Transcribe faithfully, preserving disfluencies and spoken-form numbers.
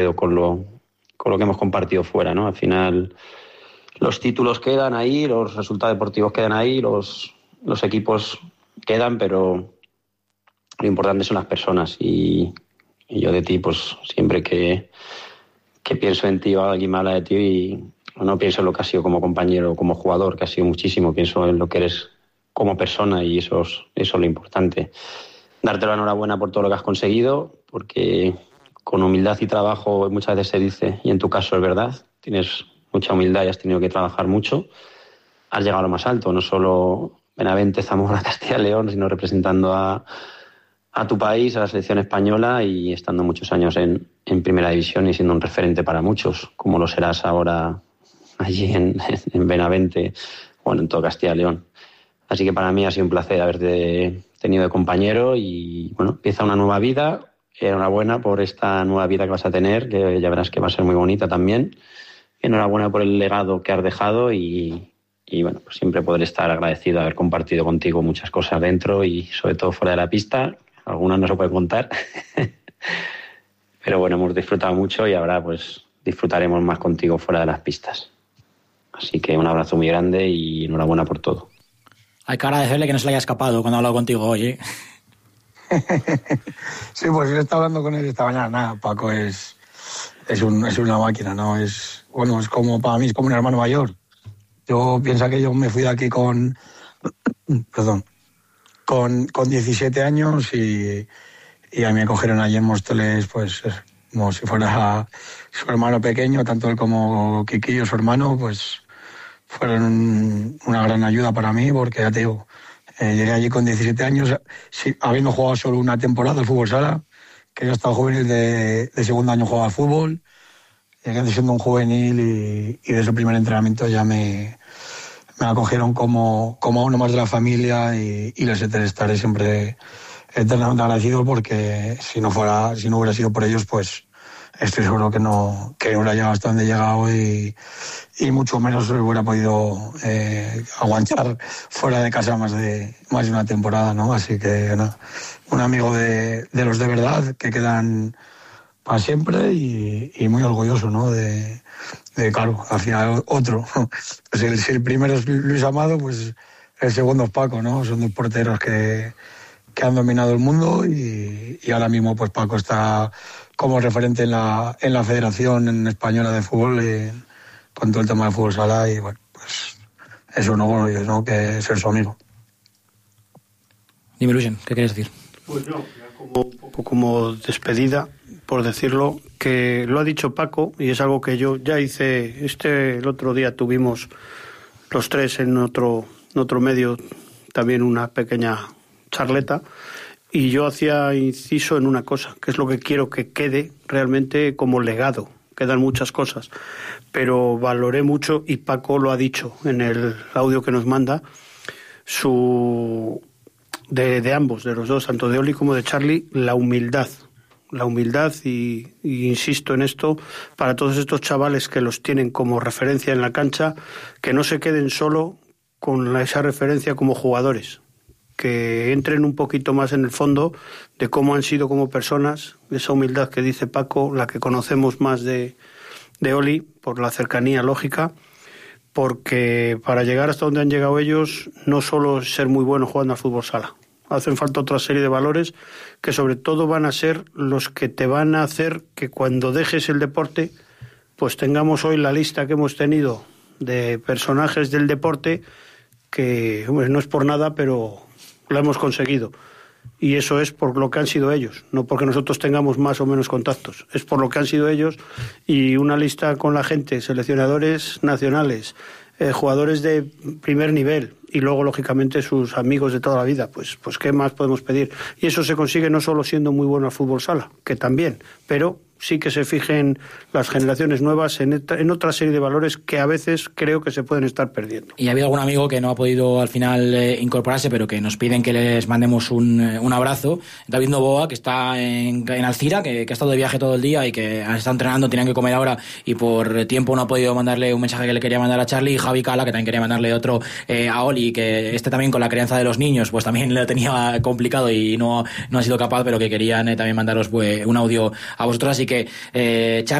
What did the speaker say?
con lo, con lo que hemos compartido fuera, ¿no? Al final los títulos quedan ahí, los resultados deportivos quedan ahí, los, los equipos quedan, pero lo importante son las personas y, y yo de ti, pues siempre que, que pienso en ti o alguien me habla de ti y no pienso en lo que has sido como compañero, como jugador, que has sido muchísimo, pienso en lo que eres como persona y eso es, eso es lo importante. Darte la enhorabuena por todo lo que has conseguido, porque con humildad y trabajo muchas veces se dice, y en tu caso es verdad, tienes mucha humildad y has tenido que trabajar mucho, has llegado a lo más alto, no solo Benavente, Zamora, Castilla y León, sino representando a, a tu país, a la selección española y estando muchos años en, en Primera División y siendo un referente para muchos, como lo serás ahora allí en, en Benavente, bueno, en todo Castilla y León. Así que para mí ha sido un placer haberte tenido de compañero y bueno, empieza una nueva vida. Enhorabuena por esta nueva vida que vas a tener, que ya verás que va a ser muy bonita también. Enhorabuena por el legado que has dejado y, y bueno, pues siempre poder estar agradecido de haber compartido contigo muchas cosas dentro y sobre todo fuera de la pista. Algunas no se pueden contar. Pero bueno, hemos disfrutado mucho y ahora pues disfrutaremos más contigo fuera de las pistas. Así que un abrazo muy grande y enhorabuena por todo. Hay que agradecerle que no se le haya escapado cuando ha hablado contigo hoy, ¿eh? Sí, pues yo estaba hablando con él esta mañana. Nada, Paco es, es, un, es una máquina, ¿no? Es, bueno, es como, para mí es como un hermano mayor. Yo pienso que yo me fui de aquí con, perdón, con, con diecisiete años y, y a mí me cogieron allí en Móstoles, pues como si fuera su hermano pequeño, tanto él como Quiquillo, su hermano, pues fueron una gran ayuda para mí, porque ya te digo, eh, llegué allí con diecisiete años, sí, habiendo jugado solo una temporada al fútbol sala, que yo estaba juvenil de, de segundo año jugaba al fútbol, llegué siendo un juvenil y, y de su primer entrenamiento ya me, me acogieron como, como uno más de la familia y, y les estaré siempre eternamente agradecido, porque si no fuera, si no hubiera sido por ellos, pues estoy seguro que no, que no hubiera llegado hasta donde he llegado y, y mucho menos hubiera podido eh, aguantar fuera de casa más de, más de una temporada, ¿no? Así que no, un amigo de, de los de verdad que quedan para siempre y, y muy orgulloso, ¿no? De, de, claro, al final otro. Pues el, si el primero es Luis Amado, pues el segundo es Paco, ¿no? Son dos porteros que, que han dominado el mundo y, y ahora mismo pues Paco está como referente en la, en la Federación Española de Fútbol eh, con todo el tema del fútbol sala y bueno, pues es un orgullo, ¿no? Que ser su amigo. Dime, Luis, ¿qué quieres decir? Pues no, ya como, un poco como despedida, por decirlo, que lo ha dicho Paco y es algo que yo ya hice, este el otro día tuvimos los tres en otro, en otro medio también una pequeña charleta. Y yo hacía inciso en una cosa, que es lo que quiero que quede realmente como legado. Quedan muchas cosas, pero valoré mucho, y Paco lo ha dicho en el audio que nos manda, su de, de ambos, de los dos, tanto de Oli como de Charly, la humildad. La humildad, y, y insisto en esto, para todos estos chavales que los tienen como referencia en la cancha, que no se queden solo con esa referencia como jugadores, que entren un poquito más en el fondo de cómo han sido como personas, esa humildad que dice Paco, la que conocemos más de, de Oli, por la cercanía lógica, porque para llegar hasta donde han llegado ellos, no solo es ser muy bueno jugando al fútbol sala, hacen falta otra serie de valores que sobre todo van a ser los que te van a hacer que cuando dejes el deporte, pues tengamos hoy la lista que hemos tenido de personajes del deporte, que hombre, no es por nada, pero lo hemos conseguido, y eso es por lo que han sido ellos, no porque nosotros tengamos más o menos contactos, es por lo que han sido ellos, y una lista con la gente, seleccionadores nacionales, eh, jugadores de primer nivel, y luego lógicamente sus amigos de toda la vida, pues, pues qué más podemos pedir, y eso se consigue no solo siendo muy bueno al fútbol sala, que también, pero sí que se fijen las generaciones nuevas en, en otra serie de valores que a veces creo que se pueden estar perdiendo. Y ha habido algún amigo que no ha podido al final eh, incorporarse, pero que nos piden que les mandemos un, un abrazo. David Novoa, que está en, en Alcira, que, que ha estado de viaje todo el día y que está entrenando, tenían que comer ahora y por tiempo no ha podido mandarle un mensaje que le quería mandar a Charly. Y Javi Cala, que también quería mandarle otro eh, a Oli, que este también con la crianza de los niños pues también lo tenía complicado y no, no ha sido capaz, pero que querían eh, también mandaros pues, un audio a vosotros. Así que que eh,